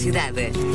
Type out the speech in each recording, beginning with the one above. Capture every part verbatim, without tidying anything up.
ciudad.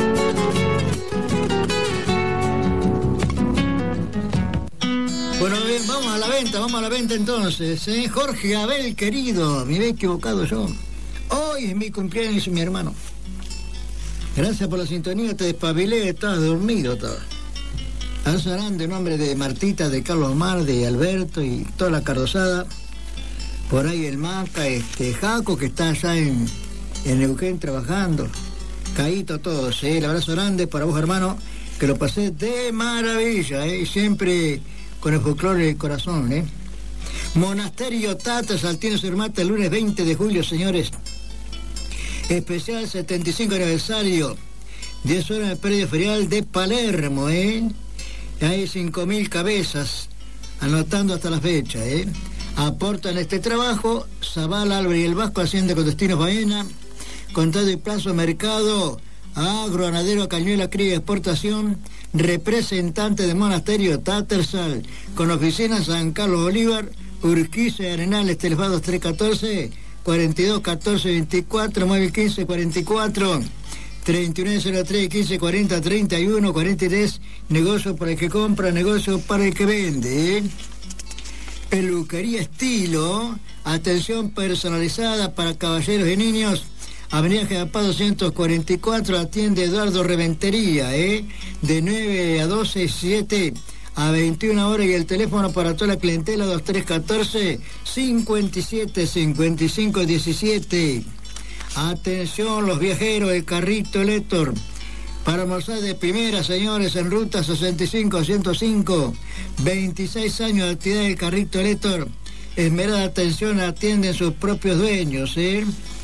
Bueno, bien, vamos a la venta, vamos a la venta entonces, ¿eh? Jorge Abel, querido, me había equivocado yo. Hoy es mi cumpleaños y mi hermano. Gracias por la sintonía, te despabilé, estabas dormido todo. Abrazo grande en nombre de Martita, de Carlos Mar, de Alberto y toda la cardosada. Por ahí el Maca, este, Jaco, que está allá en, en Neuquén trabajando. Caíto todos, ¿eh? El abrazo grande para vos, hermano, que lo pasé de maravilla, ¿eh? Siempre con el folclore del corazón, ¿eh? Monasterio Tata, Saltino Sermata, el lunes veinte de julio, señores. Especial setenta y cinco aniversario. diez horas en el predio ferial de Palermo, ¿eh? Hay cinco mil cabezas, anotando hasta la fecha, ¿eh? Aportan este trabajo Zabal, Álvarez y el Vasco, Hacienda con Destinos Baena, Contado y Plazo, Mercado, Agro, Ganadero, Cañuela, Cría y Exportación, representante de Monasterio Tattersall, con oficina en San Carlos Bolívar, Urquiza y Arenales, telefonos tres uno cuatro, cuarenta y dos, catorce, veinticuatro, móvil quince, cuarenta y cuatro, treinta y nueve cero tres, quince, cuarenta, treinta y uno, cuarenta y tres, negocio para el que compra, negocio para el que vende, ¿eh? Peluquería Estilo, atención personalizada para caballeros y niños, Avenida General doscientos cuarenta y cuatro, atiende Eduardo Reventería, ¿eh? De nueve a doce, siete a veintiuna horas, y el teléfono para toda la clientela dos tres uno cuatro, cincuenta y siete, cincuenta y cinco, diecisiete. Atención los viajeros, el carrito Héctor, para almorzar de primera, señores, en ruta sesenta y cinco ciento cinco, veintiséis años de actividad del carrito Héctor. Esmerada atención, atienden sus propios dueños, ¿eh?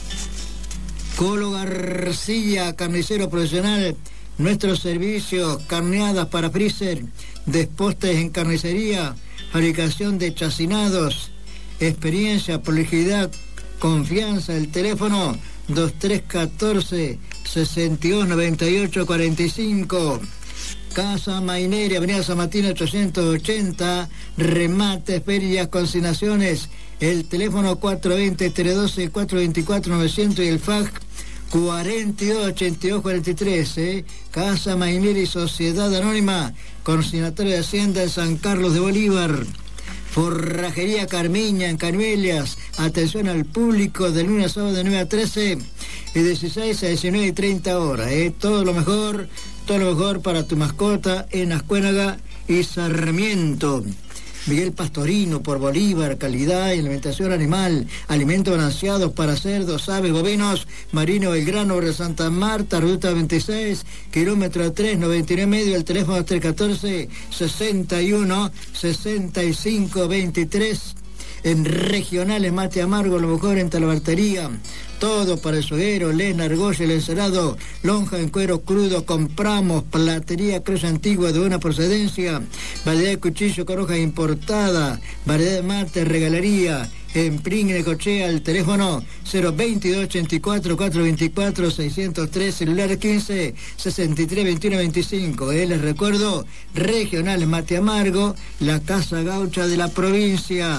Colo García, carnicero profesional, nuestros servicios, carneadas para freezer, despostes en carnicería, fabricación de chacinados, experiencia, prolijidad, confianza. El teléfono dos tres uno cuatro, sesenta y dos, noventa y ocho, cuarenta y cinco. Casa Maineri, Avenida San Martín ochocientos ochenta, remates, ferias, consignaciones. El teléfono cuatro dos cero, tres uno dos, cuatro dos cuatro, novecientos y el fax cuarenta y dos, ochenta y dos, cuarenta y tres, ¿eh? Casa Maineri, Sociedad Anónima, consignatario de Hacienda en San Carlos de Bolívar. Forrajería Carmiña en Cañuelas, atención al público de lunes a sábado de nueve a trece y dieciséis a diecinueve y treinta horas, ¿eh? Todo lo mejor, todo lo mejor para tu mascota en Ascuénaga y Sarmiento. Miguel Pastorino por Bolívar, calidad y alimentación animal, alimentos balanceados para cerdos, aves, bovinos. Marino Belgrano de Santa Marta, ruta veintiséis, kilómetro tres, noventa y nueve medio, el teléfono tres uno cuatro, sesenta y uno, sesenta y cinco, veintitrés. En Regionales Mate Amargo, lo mejor en talabartería. Todo para el sueguero, lena, argolla, el encerado, lonja en cuero crudo. Compramos platería Cruz Antigua de buena procedencia, variedad de cuchillo con hoja importada, variedad de mate, regalería. En Pring, en Cochea, el teléfono cero veintidós, ochenta y cuatro, cuatrocientos veinticuatro, seiscientos tres, celular quince, sesenta y tres, veintiuno, veinticinco. Eh, les recuerdo, Regionales Mate Amargo, la Casa Gaucha de la provincia.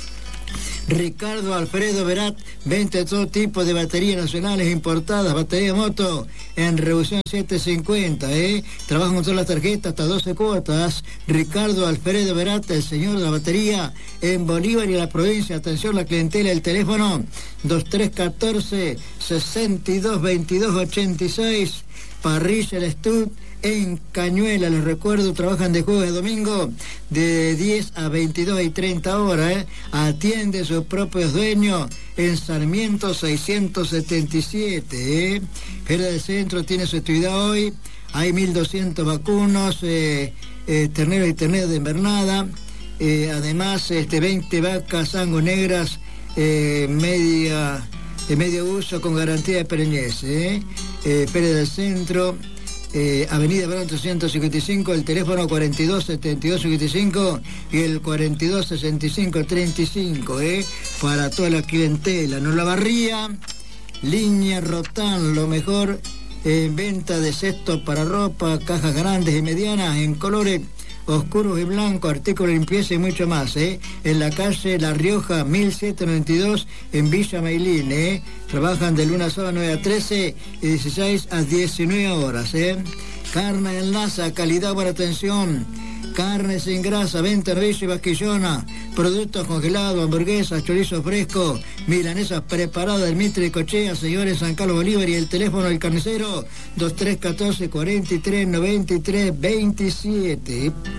Ricardo Alfredo Verat, vende todo tipo de baterías nacionales importadas, batería de moto en Revolución setecientos cincuenta, ¿eh? Trabajan con todas las tarjetas, hasta doce cuotas. Ricardo Alfredo Verat, el señor de la batería en Bolívar y la provincia. Atención la clientela, el teléfono dos tres uno cuatro, sesenta y dos, veintidós, ochenta y seis. Parrilla El Stud en Cañuela, les recuerdo, trabajan de jueves a domingo de diez a veintidós y treinta horas, ¿eh? Atiende sus propios dueños en Sarmiento seiscientos setenta y siete, ¿eh? Feria del Centro tiene su actividad hoy, hay mil doscientos vacunos, eh, eh, terneros y terneros de invernada, eh, además este, veinte vacas sango negras, eh, media, de medio uso con garantía de preñez, ¿eh? Eh, Feria del Centro, eh, Avenida Verón trescientos cincuenta y cinco, el teléfono cuarenta y dos, setenta y dos, cincuenta y cinco y el cuarenta y dos, sesenta y cinco, treinta y cinco, ¿eh? Para toda la clientela. No la barría, línea Rotán, lo mejor en venta de cestos para ropa, cajas grandes y medianas en colores, oscuros y blancos, artículos de limpieza y mucho más, ¿eh? En la calle La Rioja, mil setecientos noventa y dos, en Villa Mailín, ¿eh? Trabajan de lunes a nueve a trece y dieciséis a diecinueve horas, ¿eh? Carne en Laza, calidad, buena atención. Carne sin grasa, venta, novillo y vaquillona, productos congelados, hamburguesas, chorizo fresco, milanesas preparadas del Mitre y Cochea, señores San Carlos Bolívar, y el teléfono del carnicero dos tres uno cuatro, cuatro tres, noventa y tres, veintisiete.